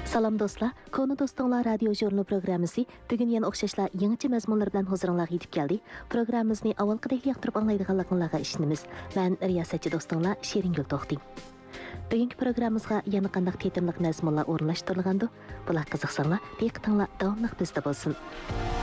Salam dostlar, Konu Dostlar radio jurnal programmasi bugun yana o'xshashlar yangicha mazmunlar bilan huzuringizga yetib keldi. Programmamizni avvalgidek yoqtirib anglaydiganligingizga ishonamiz. Men riyosatchi do'stinglar Sheringul To'xting. Bugungi programmamizga yana qanday tetimliq mazmunlar o'rinlashtirilgandi? Bular qiziqsanglar, diqqatinglar davomli bizda bo'lsin.